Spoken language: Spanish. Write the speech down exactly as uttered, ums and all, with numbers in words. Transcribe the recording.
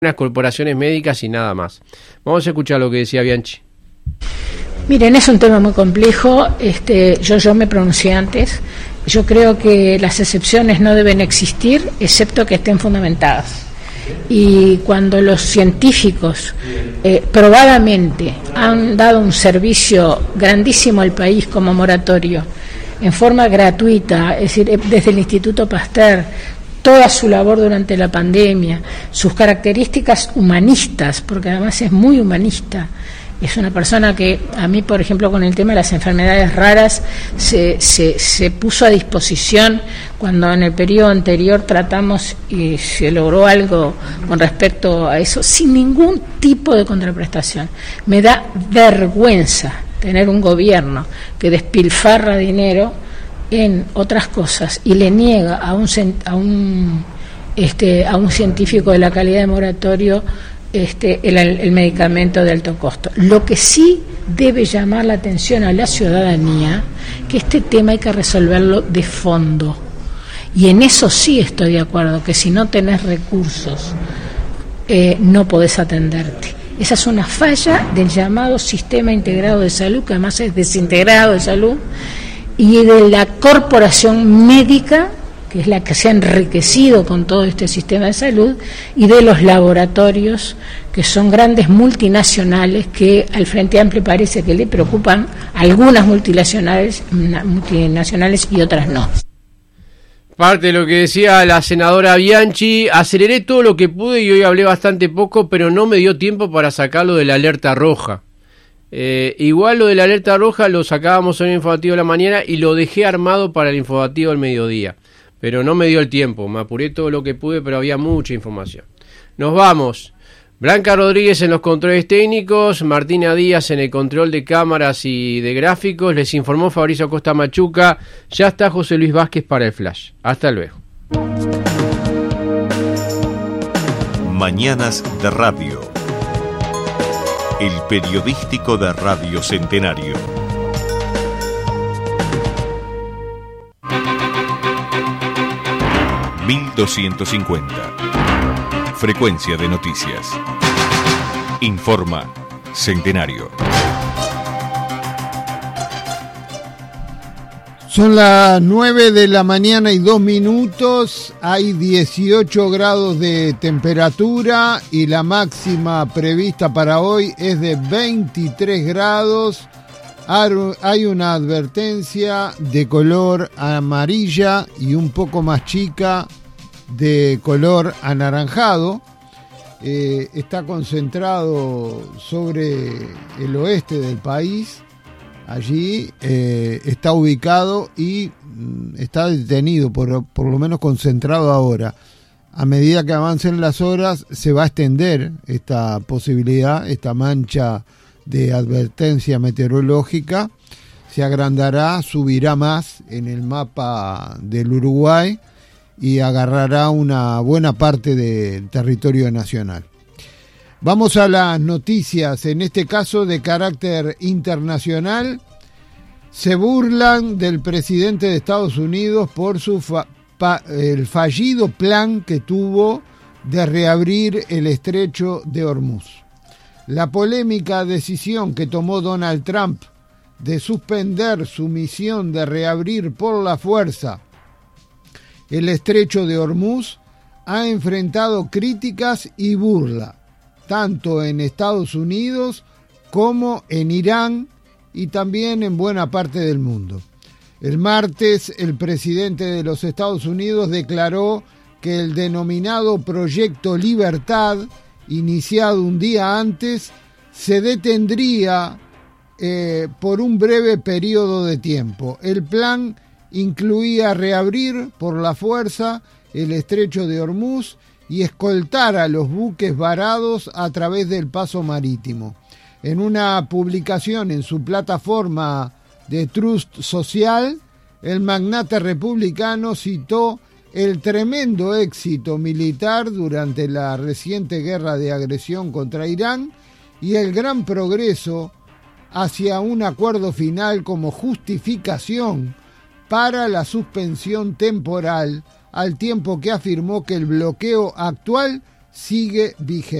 unas corporaciones médicas y nada más. Vamos a escuchar lo que decía Bianchi. Miren, es un tema muy complejo. Este, yo, yo me pronuncié antes. Yo creo que las excepciones no deben existir, excepto que estén fundamentadas. Y cuando los científicos eh, probadamente han dado un servicio grandísimo al país como moratorio, en forma gratuita, es decir, desde el Instituto Pasteur, toda su labor durante la pandemia, sus características humanistas, porque además es muy humanista. Es una persona que a mí, por ejemplo, con el tema de las enfermedades raras, se, se, se puso a disposición cuando en el periodo anterior tratamos y se logró algo con respecto a eso, sin ningún tipo de contraprestación. Me da vergüenza tener un gobierno que despilfarra dinero en otras cosas y le niega a un a un este a un científico de la calidad de moratorio este el, el medicamento de alto costo. Lo que sí debe llamar la atención a la ciudadanía, que este tema hay que resolverlo de fondo, y en eso sí estoy de acuerdo, que si no tenés recursos eh, no podés atenderte. Esa es una falla del llamado sistema integrado de salud, que además es desintegrado de salud, y de la corporación médica, que es la que se ha enriquecido con todo este sistema de salud, y de los laboratorios, que son grandes multinacionales que al Frente Amplio parece que le preocupan, algunas multinacionales, multinacionales y otras no. Parte de lo que decía la senadora Bianchi, aceleré todo lo que pude y hoy hablé bastante poco, pero no me dio tiempo para sacarlo de la alerta roja. Eh, igual lo de la alerta roja lo sacábamos en el informativo de la mañana y lo dejé armado para el informativo del mediodía, pero no me dio el tiempo, me apuré todo lo que pude, pero había mucha información. Nos vamos. Blanca Rodríguez en los controles técnicos, Martina Díaz en el control de cámaras y de gráficos, les informó Fabricio Acosta Machuca, ya está José Luis Vázquez para el flash. Hasta luego. Mañanas de Radio. El periodístico de Radio Centenario. mil doscientos cincuenta. Frecuencia de noticias. Informa Centenario. Son las nueve de la mañana y dos minutos, hay dieciocho grados de temperatura y la máxima prevista para hoy es de veintitrés grados. Hay una advertencia de color amarilla y un poco más chica de color anaranjado. Eh, está concentrado sobre el oeste del país. Allí eh, está ubicado y mm, está detenido, por, por lo menos concentrado ahora. A medida que avancen las horas se va a extender esta posibilidad, esta mancha de advertencia meteorológica. Se agrandará, subirá más en el mapa del Uruguay y agarrará una buena parte del territorio nacional. Vamos a las noticias, en este caso de carácter internacional. Se burlan del presidente de Estados Unidos por su fa- pa- el fallido plan que tuvo de reabrir el estrecho de Hormuz. La polémica decisión que tomó Donald Trump de suspender su misión de reabrir por la fuerza el estrecho de Hormuz ha enfrentado críticas y burla, tanto en Estados Unidos como en Irán y también en buena parte del mundo. El martes, el presidente de los Estados Unidos declaró que el denominado Proyecto Libertad, iniciado un día antes, se detendría eh, por un breve periodo de tiempo. El plan incluía reabrir por la fuerza el estrecho de Hormuz y escoltar a los buques varados a través del paso marítimo. En una publicación en su plataforma de Trust Social, el magnate republicano citó el tremendo éxito militar durante la reciente guerra de agresión contra Irán y el gran progreso hacia un acuerdo final como justificación para la suspensión temporal, al tiempo que afirmó que el bloqueo actual sigue vigente.